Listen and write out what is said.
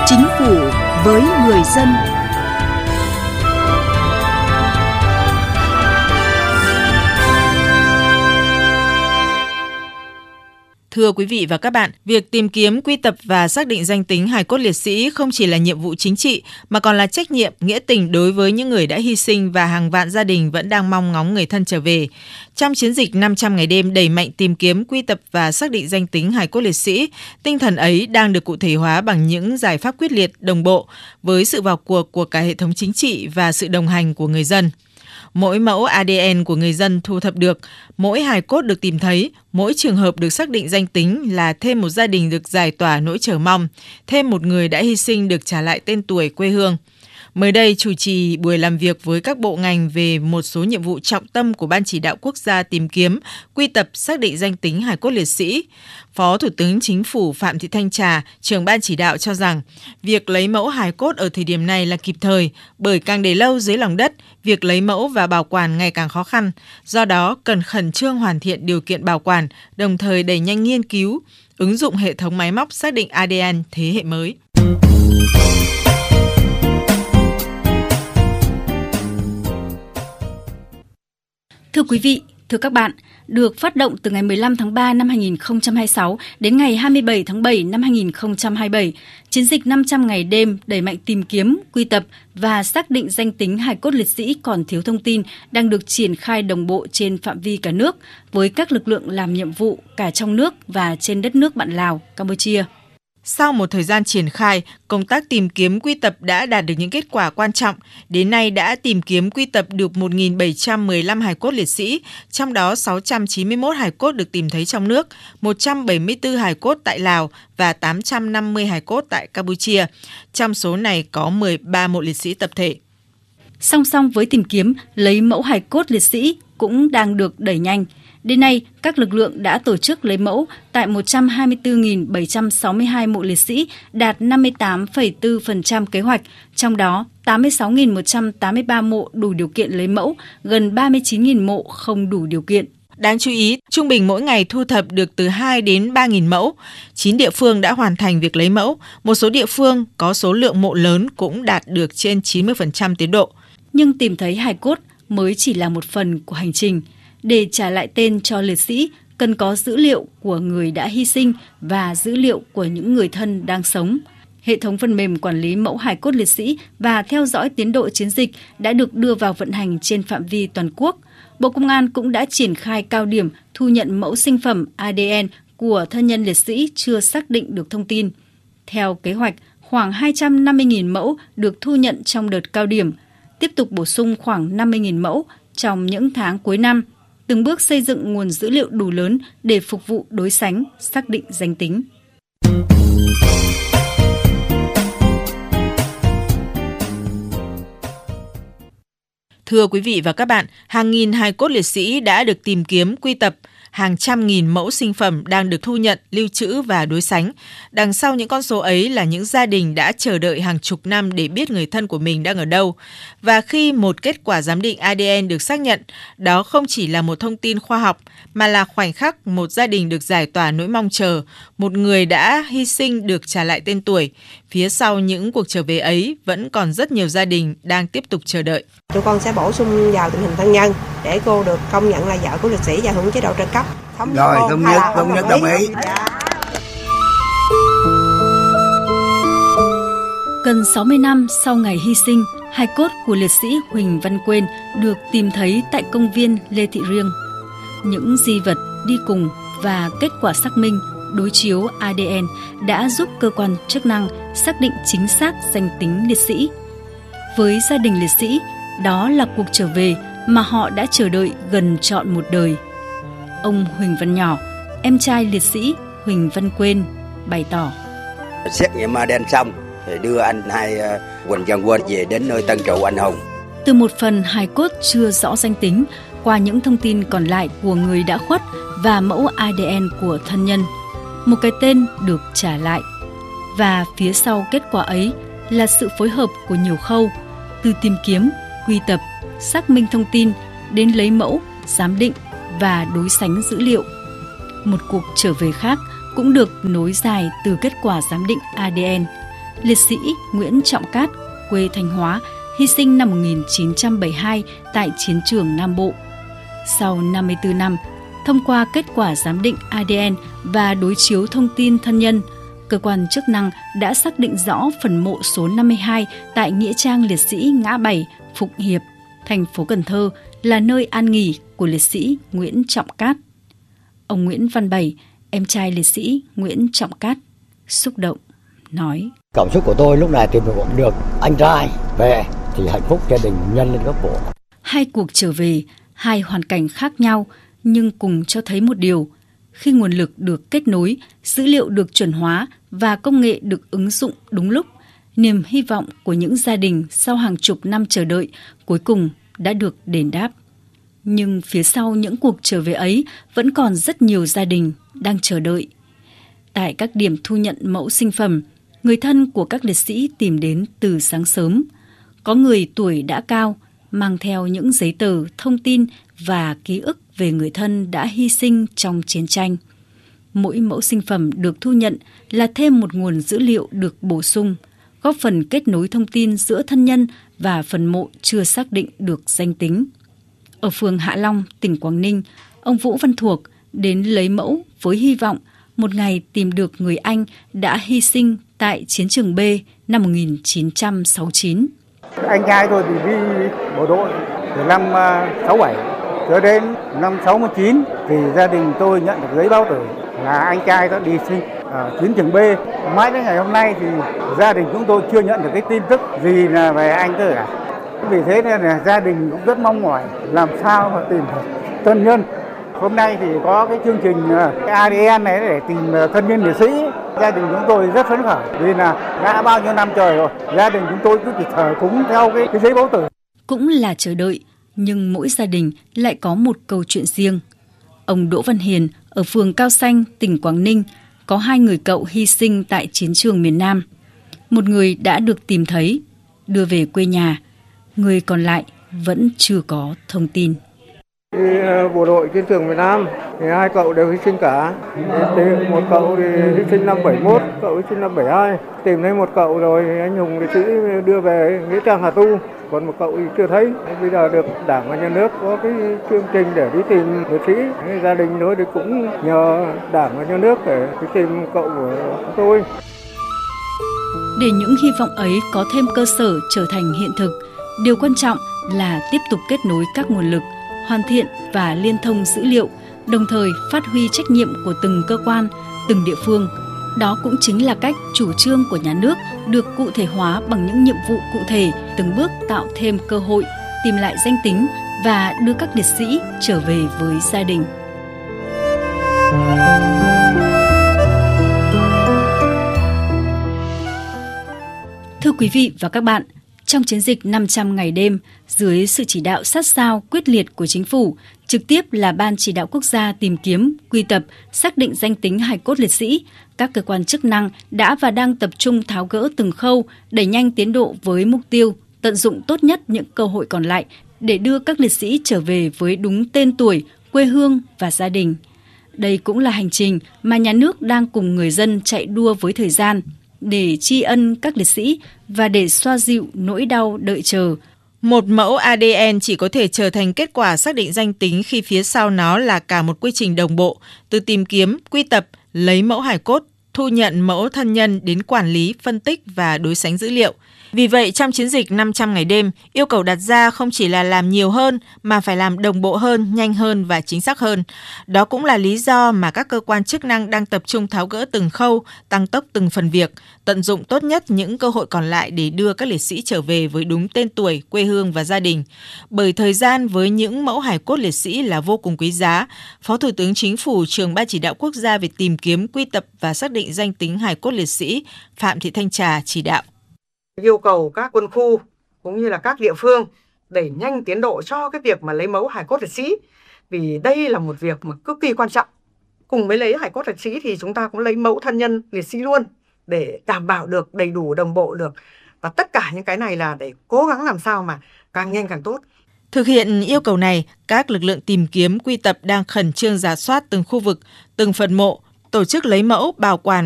Chính phủ với người dân. Thưa quý vị và các bạn, việc tìm kiếm, quy tập và xác định danh tính hài cốt liệt sĩ không chỉ là nhiệm vụ chính trị mà còn là trách nhiệm, nghĩa tình đối với những người đã hy sinh và hàng vạn gia đình vẫn đang mong ngóng người thân trở về. Trong chiến dịch 500 ngày đêm đẩy mạnh tìm kiếm, quy tập và xác định danh tính hài cốt liệt sĩ, tinh thần ấy đang được cụ thể hóa bằng những giải pháp quyết liệt, đồng bộ với sự vào cuộc của cả hệ thống chính trị và sự đồng hành của người dân. Mỗi mẫu ADN của người dân thu thập được, mỗi hài cốt được tìm thấy, mỗi trường hợp được xác định danh tính là thêm một gia đình được giải tỏa nỗi chờ mong, thêm một người đã hy sinh được trả lại tên tuổi quê hương. Mới đây, chủ trì buổi làm việc với các bộ ngành về một số nhiệm vụ trọng tâm của Ban Chỉ đạo Quốc gia tìm kiếm, quy tập, xác định danh tính hài cốt liệt sĩ. Phó Thủ tướng Chính phủ Phạm Thị Thanh Trà, trưởng Ban Chỉ đạo cho rằng, việc lấy mẫu hài cốt ở thời điểm này là kịp thời, bởi càng để lâu dưới lòng đất, việc lấy mẫu và bảo quản ngày càng khó khăn. Do đó, cần khẩn trương hoàn thiện điều kiện bảo quản, đồng thời đẩy nhanh nghiên cứu, ứng dụng hệ thống máy móc xác định ADN thế hệ mới. Thưa quý vị, thưa các bạn, được phát động từ ngày 15 tháng 3 năm 2026 đến ngày 27 tháng 7 năm 2027, chiến dịch 500 ngày đêm đẩy mạnh tìm kiếm, quy tập và xác định danh tính hài cốt liệt sĩ còn thiếu thông tin đang được triển khai đồng bộ trên phạm vi cả nước với các lực lượng làm nhiệm vụ cả trong nước và trên đất nước bạn Lào, Campuchia. Sau một thời gian triển khai, công tác tìm kiếm quy tập đã đạt được những kết quả quan trọng. Đến nay đã tìm kiếm quy tập được 1.715 hài cốt liệt sĩ, trong đó 691 hài cốt được tìm thấy trong nước, 174 hài cốt tại Lào và 850 hài cốt tại Campuchia. Trong số này có 13 mộ liệt sĩ tập thể. Song song với tìm kiếm, lấy mẫu hài cốt liệt sĩ cũng đang được đẩy nhanh. Đến nay, các lực lượng đã tổ chức lấy mẫu tại 124.762 mộ liệt sĩ, đạt 58,4% kế hoạch, trong đó 86.183 mộ đủ điều kiện lấy mẫu, gần 39.000 mộ không đủ điều kiện. Đáng chú ý, trung bình mỗi ngày thu thập được từ 2 đến 3.000 mẫu. 9 địa phương đã hoàn thành việc lấy mẫu. Một số địa phương có số lượng mộ lớn cũng đạt được trên 90% tiến độ. Nhưng tìm thấy hài cốt mới chỉ là một phần của hành trình. Để trả lại tên cho liệt sĩ, cần có dữ liệu của người đã hy sinh và dữ liệu của những người thân đang sống. Hệ thống phần mềm quản lý mẫu hài cốt liệt sĩ và theo dõi tiến độ chiến dịch đã được đưa vào vận hành trên phạm vi toàn quốc. Bộ Công an cũng đã triển khai cao điểm thu nhận mẫu sinh phẩm ADN của thân nhân liệt sĩ chưa xác định được thông tin. Theo kế hoạch, khoảng 250.000 mẫu được thu nhận trong đợt cao điểm, tiếp tục bổ sung khoảng 50.000 mẫu trong những tháng cuối năm, từng bước xây dựng nguồn dữ liệu đủ lớn để phục vụ đối sánh, xác định danh tính. Thưa quý vị và các bạn, hàng nghìn hài cốt liệt sĩ đã được tìm kiếm, quy tập, hàng trăm nghìn mẫu sinh phẩm đang được thu nhận, lưu trữ và đối sánh. Đằng sau những con số ấy là những gia đình đã chờ đợi hàng chục năm để biết người thân của mình đang ở đâu. Và khi một kết quả giám định ADN được xác nhận, đó không chỉ là một thông tin khoa học, mà là khoảnh khắc một gia đình được giải tỏa nỗi mong chờ, một người đã hy sinh được trả lại tên tuổi. Phía sau những cuộc trở về ấy vẫn còn rất nhiều gia đình đang tiếp tục chờ đợi. Tụi con sẽ bổ sung vào tình hình thân nhân để cô được công nhận là vợ của liệt sĩ và hưởng chế độ trợ cấp. Thống nhất đồng ý. Gần 60 năm sau ngày hy sinh, hài cốt của liệt sĩ Huỳnh Văn Quên được tìm thấy tại công viên Lê Thị Riêng. Những di vật đi cùng và kết quả xác minh đối chiếu ADN đã giúp cơ quan chức năng xác định chính xác danh tính liệt sĩ. Với gia đình liệt sĩ, đó là cuộc trở về mà họ đã chờ đợi gần trọn một đời. Ông Huỳnh Văn Nhỏ, em trai liệt sĩ Huỳnh Văn Quên, bày tỏ. Xét nghiệm ADN xong thì đưa anh Huỳnh Văn Quên về đến nơi tân trụ anh Hùng. Từ một phần hài cốt chưa rõ danh tính, qua những thông tin còn lại của người đã khuất và mẫu ADN của thân nhân, một cái tên được trả lại. Và phía sau kết quả ấy là sự phối hợp của nhiều khâu, từ tìm kiếm, quy tập, xác minh thông tin đến lấy mẫu, giám định và đối sánh dữ liệu. Một cuộc trở về khác cũng được nối dài từ kết quả giám định ADN. liệt sĩ Nguyễn Trọng Cát, quê Thanh Hóa, hy sinh năm 1972 tại chiến trường Nam Bộ. Sau 54 năm, thông qua kết quả giám định ADN và đối chiếu thông tin thân nhân, cơ quan chức năng đã xác định rõ phần mộ số 52 tại Nghĩa trang liệt sĩ ngã 7, Phụng Hiệp, thành phố Cần Thơ là nơi an nghỉ của liệt sĩ Nguyễn Trọng Cát. Ông Nguyễn Văn Bảy, em trai liệt sĩ Nguyễn Trọng Cát, xúc động nói: Cảm xúc của tôi lúc này tìm được anh trai về thì hạnh phúc gia đình nhân lên gấp bội. Hai cuộc trở về, hai hoàn cảnh khác nhau nhưng cùng cho thấy một điều: khi nguồn lực được kết nối, dữ liệu được chuẩn hóa và công nghệ được ứng dụng đúng lúc, niềm hy vọng của những gia đình sau hàng chục năm chờ đợi cuối cùng đã được đền đáp. Nhưng phía sau những cuộc trở về ấy vẫn còn rất nhiều gia đình đang chờ đợi. Tại các điểm thu nhận mẫu sinh phẩm, người thân của các liệt sĩ tìm đến từ sáng sớm. Có người tuổi đã cao, mang theo những giấy tờ, thông tin và ký ức về người thân đã hy sinh trong chiến tranh. Mỗi mẫu sinh phẩm được thu nhận là thêm một nguồn dữ liệu được bổ sung, góp phần kết nối thông tin giữa thân nhân và phần mộ chưa xác định được danh tính. Ở phường Hạ Long, tỉnh Quảng Ninh, ông Vũ Văn Thuộc đến lấy mẫu với hy vọng một ngày tìm được người anh đã hy sinh tại chiến trường B năm 1969. Anh trai tôi thì đi bộ đội từ năm 67 cho đến năm 69 thì gia đình tôi nhận được giấy báo tử là anh trai đã đi sinh ở chiến trường B. Mãi đến ngày hôm nay thì gia đình chúng tôi chưa nhận được cái tin tức gì là về anh tôi cả. Vì thế nên là gia đình cũng rất mong mỏi làm sao mà tìm được thân nhân. Hôm nay thì có cái chương trình ADN này để tìm thân nhân liệt sĩ. Gia đình chúng tôi rất phấn khởi vì là đã bao nhiêu năm trời rồi, gia đình chúng tôi cứ chỉ thờ cúng theo cái giấy báo tử. Cũng là chờ đợi, nhưng mỗi gia đình lại có một câu chuyện riêng. Ông Đỗ Văn Hiền ở phường Cao Xanh, tỉnh Quảng Ninh có hai người cậu hy sinh tại chiến trường miền Nam. Một người đã được tìm thấy, đưa về quê nhà, người còn lại vẫn chưa có thông tin. Đi bộ đội chiến trường miền Nam thì hai cậu đều hy sinh cả. Một cậu thì hy sinh năm 71, cậu hy sinh năm 72. Tìm thấy một cậu rồi anh Hùng liệt sĩ đưa về nghĩa trang Hà Tu, còn một cậu thì chưa thấy. Bây giờ được Đảng và Nhà nước có cái chương trình để đi tìm liệt sĩ. Gia đình tôi thì cũng nhờ Đảng và Nhà nước để đi tìm cậu của tôi. Để những hy vọng ấy có thêm cơ sở trở thành hiện thực, điều quan trọng là tiếp tục kết nối các nguồn lực, hoàn thiện và liên thông dữ liệu, đồng thời phát huy trách nhiệm của từng cơ quan, từng địa phương. Đó cũng chính là cách chủ trương của nhà nước được cụ thể hóa bằng những nhiệm vụ cụ thể, từng bước tạo thêm cơ hội, tìm lại danh tính và đưa các liệt sĩ trở về với gia đình. Thưa quý vị và các bạn, trong chiến dịch 500 ngày đêm, dưới sự chỉ đạo sát sao quyết liệt của chính phủ, trực tiếp là Ban Chỉ đạo Quốc gia tìm kiếm, quy tập, xác định danh tính hài cốt liệt sĩ, các cơ quan chức năng đã và đang tập trung tháo gỡ từng khâu, đẩy nhanh tiến độ với mục tiêu tận dụng tốt nhất những cơ hội còn lại để đưa các liệt sĩ trở về với đúng tên tuổi, quê hương và gia đình. Đây cũng là hành trình mà nhà nước đang cùng người dân chạy đua với thời gian để tri ân các liệt sĩ và để xoa dịu nỗi đau đợi chờ. Một mẫu ADN chỉ có thể trở thành kết quả xác định danh tính khi phía sau nó là cả một quy trình đồng bộ, từ tìm kiếm, quy tập, lấy mẫu hài cốt, thu nhận mẫu thân nhân đến quản lý, phân tích và đối sánh dữ liệu. Vì vậy, trong chiến dịch 500 ngày đêm, yêu cầu đặt ra không chỉ là làm nhiều hơn mà phải làm đồng bộ hơn, nhanh hơn và chính xác hơn. Đó cũng là lý do mà các cơ quan chức năng đang tập trung tháo gỡ từng khâu, tăng tốc từng phần việc, tận dụng tốt nhất những cơ hội còn lại để đưa các liệt sĩ trở về với đúng tên tuổi, quê hương và gia đình. Bởi thời gian với những mẫu hài cốt liệt sĩ là vô cùng quý giá, Phó Thủ tướng Chính phủ, Trưởng Ban Chỉ đạo Quốc gia về tìm kiếm, quy tập và xác định danh tính hài cốt liệt sĩ Phạm Thị Thanh Trà chỉ đạo. Yêu cầu các quân khu cũng như là các địa phương đẩy nhanh tiến độ cho cái việc mà lấy mẫu hài cốt liệt sĩ, vì đây là một việc mà cực kỳ quan trọng. Cùng với lấy hài cốt liệt sĩ thì chúng ta cũng lấy mẫu thân nhân liệt sĩ luôn để đảm bảo được đầy đủ, đồng bộ được. Và tất cả những cái này là để cố gắng làm sao mà càng nhanh càng tốt. Thực hiện yêu cầu này, các lực lượng tìm kiếm, quy tập đang khẩn trương rà soát từng khu vực, từng phần mộ, tổ chức lấy mẫu, bảo quản